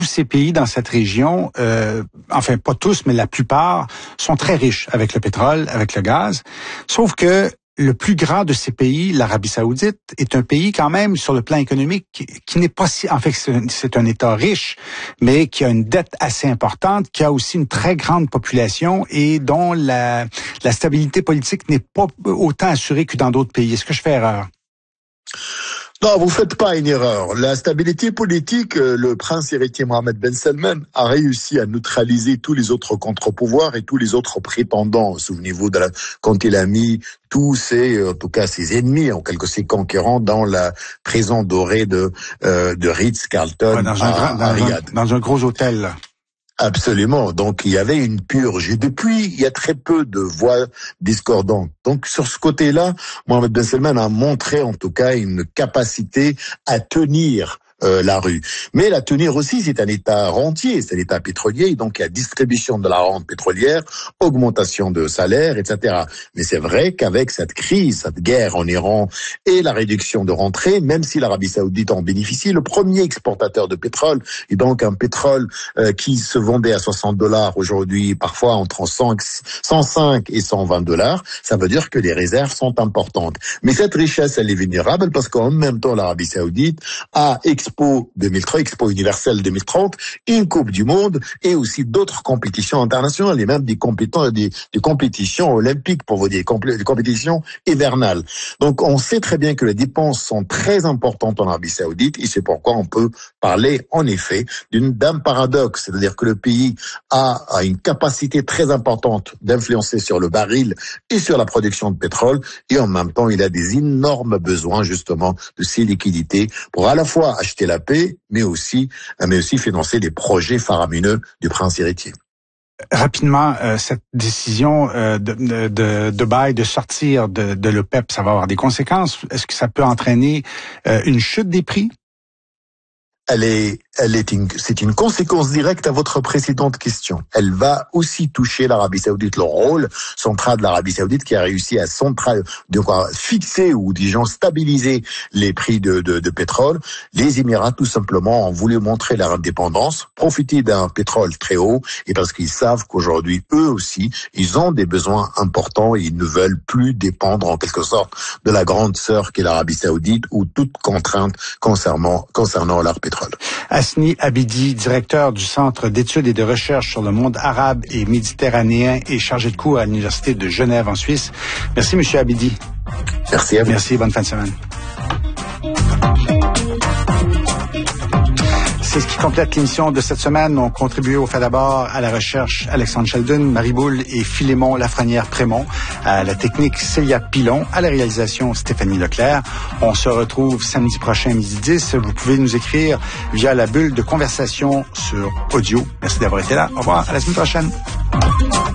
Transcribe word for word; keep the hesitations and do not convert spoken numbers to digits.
tous ces pays dans cette région, euh, enfin pas tous, mais la plupart, sont très riches avec le pétrole, avec le gaz. Sauf que le plus grand de ces pays, l'Arabie Saoudite, est un pays quand même sur le plan économique qui, qui n'est pas si... En fait, c'est un, c'est un État riche, mais qui a une dette assez importante, qui a aussi une très grande population et dont la, la stabilité politique n'est pas autant assurée que dans d'autres pays. Est-ce que je fais erreur? Non, vous faites pas une erreur. La stabilité politique, le prince héritier Mohammed Ben Salman a réussi à neutraliser tous les autres contre-pouvoirs et tous les autres prétendants. Souvenez-vous de la, quand il a mis tous ses, en tout cas ses ennemis, en quelque sorte ses conquérants, dans la prison dorée de euh, de Ritz-Carlton ouais, dans, à, un, dans, à Riyad. Un, dans un gros hôtel, là. Absolument. Donc, il y avait une purge. Et depuis, il y a très peu de voix discordantes. Donc, sur ce côté-là, Mohammed Ben Salman a montré, en tout cas, une capacité à tenir Euh, la rue. Mais la tenir aussi, c'est un État rentier, c'est un État pétrolier, donc il y a distribution de la rente pétrolière, augmentation de salaire, et cetera. Mais c'est vrai qu'avec cette crise, cette guerre en Iran et la réduction de rentrée, même si l'Arabie Saoudite en bénéficie, le premier exportateur de pétrole, et donc un pétrole euh, qui se vendait à soixante dollars aujourd'hui, parfois entre cent, cent cinq et cent vingt dollars, ça veut dire que les réserves sont importantes. Mais cette richesse, elle est vulnérable parce qu'en même temps, l'Arabie Saoudite a exporté Expo deux mille trente, Expo universelle deux mille trente, une Coupe du Monde et aussi d'autres compétitions internationales et même des compétitions, des, des compétitions olympiques, pour vous dire, des compétitions hivernales. Donc, on sait très bien que les dépenses sont très importantes en Arabie Saoudite et c'est pourquoi on peut parler, en effet, d'une, d'un paradoxe. C'est-à-dire que le pays a, a une capacité très importante d'influencer sur le baril et sur la production de pétrole et en même temps, il a des énormes besoins, justement, de ces liquidités pour à la fois acheter la paix, mais aussi, mais aussi financer des projets faramineux du prince héritier. Rapidement, euh, cette décision euh, de, de, de Dubaï de sortir de, de l'OPEP, ça va avoir des conséquences? Est-ce que ça peut entraîner euh, une chute des prix? Elle est, elle est une, c'est une conséquence directe à votre précédente question. Elle va aussi toucher l'Arabie Saoudite, le rôle central de l'Arabie Saoudite qui a réussi à central, de quoi fixer ou disons stabiliser les prix de, de, de pétrole. Les Émirats tout simplement ont voulu montrer leur indépendance, profiter d'un pétrole très haut et parce qu'ils savent qu'aujourd'hui eux aussi ils ont des besoins importants et ils ne veulent plus dépendre en quelque sorte de la grande sœur qu'est l'Arabie Saoudite ou toute contrainte concernant concernant leur pétrole. Hasni Abidi, directeur du Centre d'études et de recherche sur le monde arabe et méditerranéen et chargé de cours à l'Université de Genève en Suisse. Merci, Monsieur Abidi. Merci à vous. Merci, bonne fin de semaine. C'est ce qui complète l'émission de cette semaine. On contribué au fait d'abord à la recherche Alexandre Sheldon, Marie Boule et Philémon Lafrenière-Prémont, à la technique Célia Pilon, à la réalisation Stéphanie Leclerc. On se retrouve samedi prochain midi dix. Vous pouvez nous écrire via la bulle de conversation sur audio. Merci d'avoir été là. Au revoir, à la semaine prochaine.